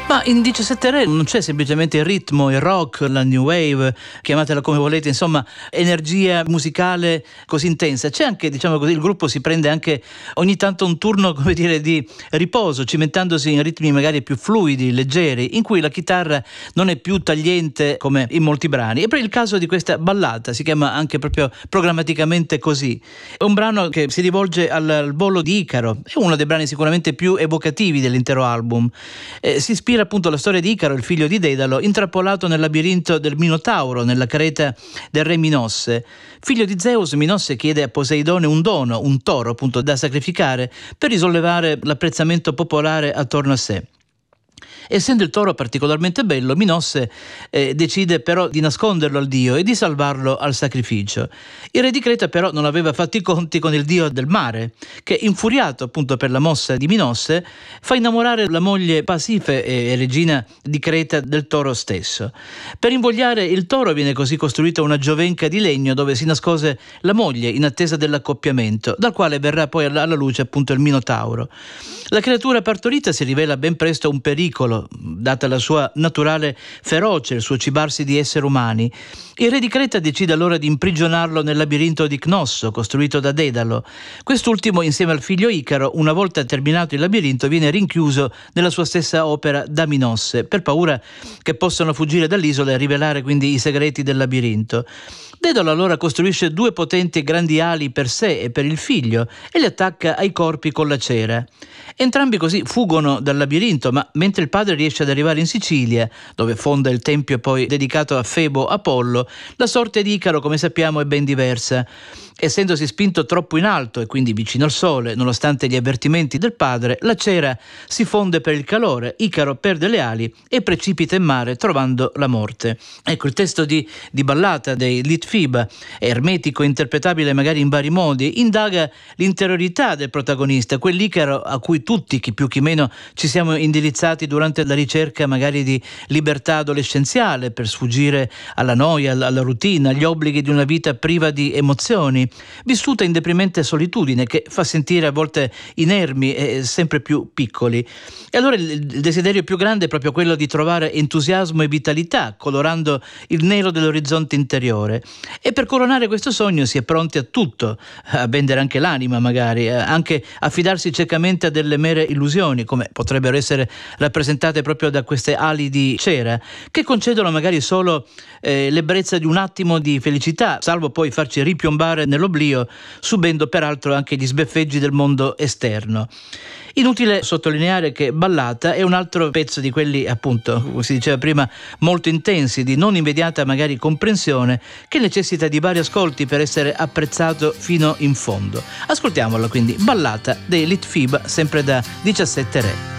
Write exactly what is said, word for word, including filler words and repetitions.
Ma in diciassette Re non c'è semplicemente il ritmo, il rock, la new wave, chiamatela come volete, insomma, energia musicale così intensa. C'è anche, diciamo così, il gruppo si prende anche ogni tanto un turno, come dire, di riposo, cimentandosi in ritmi magari più fluidi, leggeri, in cui la chitarra non è più tagliente come in molti brani. E per il caso di questa ballata, si chiama anche proprio programmaticamente così. È un brano che si rivolge al, al volo di Icaro, è uno dei brani sicuramente più evocativi dell'intero album. Eh, si ispira appunto alla storia di Icaro, il figlio di Dedalo, intrappolato nel labirinto del Minotauro, nella creta del re Minosse. Figlio di Zeus, Minosse chiede a Poseidone un dono, un toro appunto da sacrificare per risollevare l'apprezzamento popolare attorno a sé. Essendo il toro particolarmente bello, Minosse eh, decide però di nasconderlo al dio e di salvarlo al sacrificio. Il re di Creta però non aveva fatto i conti con il dio del mare, che, infuriato appunto per la mossa di Minosse, fa innamorare la moglie Pasife e regina di Creta del toro stesso. Per invogliare il toro viene così costruita una giovenca di legno dove si nascose la moglie in attesa dell'accoppiamento, dal quale verrà poi alla luce appunto il Minotauro. La creatura partorita si rivela ben presto un pericolo, data la sua naturale ferocia, il suo cibarsi di esseri umani. Il re di Creta decide allora di imprigionarlo nel labirinto di Cnosso, costruito da Dedalo. Quest'ultimo, insieme al figlio Icaro, una volta terminato il labirinto, viene rinchiuso nella sua stessa opera da Minosse, per paura che possano fuggire dall'isola e rivelare quindi i segreti del labirinto. Dedalo allora costruisce due potenti grandi ali per sé e per il figlio e li attacca ai corpi con la cera. Entrambi così fuggono dal labirinto, ma mentre il padre riesce ad arrivare in Sicilia, dove fonda il tempio poi dedicato a Febo Apollo, la sorte di Icaro, come sappiamo, è ben diversa. Essendosi spinto troppo in alto e quindi vicino al sole, nonostante gli avvertimenti del padre, la cera si fonde per il calore, Icaro perde le ali e precipita in mare trovando la morte. Ecco, il testo di, di ballata dei Litfiba è ermetico, interpretabile magari in vari modi, indaga l'interiorità del protagonista, quell'Icaro a cui tutti, chi più chi meno, ci siamo indirizzati durante la ricerca magari di libertà adolescenziale per sfuggire alla noia, alla routine, agli obblighi di una vita priva di emozioni, vissuta in deprimente solitudine che fa sentire a volte inermi e sempre più piccoli. E allora il desiderio più grande è proprio quello di trovare entusiasmo e vitalità, colorando il nero dell'orizzonte interiore. E per coronare questo sogno si è pronti a tutto, a vendere anche l'anima magari, anche a fidarsi ciecamente a delle mere illusioni, come potrebbero essere rappresentate proprio da queste ali di cera, che concedono magari solo eh, l'ebbrezza di un attimo di felicità, salvo poi farci ripiombare nell'oblio, subendo peraltro anche gli sbeffeggi del mondo esterno. Inutile sottolineare che Ballata è un altro pezzo di quelli, appunto, come si diceva prima, molto intensi, di non immediata magari comprensione, che necessita di vari ascolti per essere apprezzato fino in fondo. Ascoltiamolo quindi, Ballata dei Litfiba, sempre da diciassette Re.